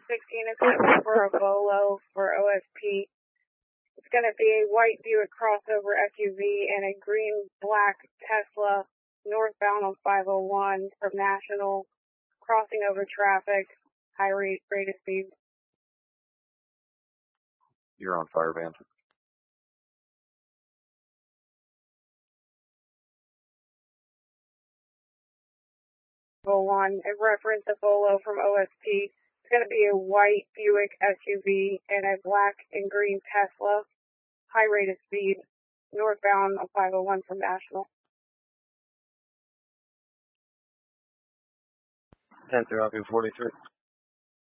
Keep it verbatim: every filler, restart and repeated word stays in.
sixteen is looking for a Volo for O S P. It's going to be a white Buick crossover S U V and a green-black Tesla northbound on five oh one from National, crossing over traffic, high rate, rate of speed. You're on fire, Van. one, in reference to Volo from O S P. It's going to be a white Buick S U V and a black and green Tesla, high rate of speed, northbound on five oh one from National. ten through forty-three.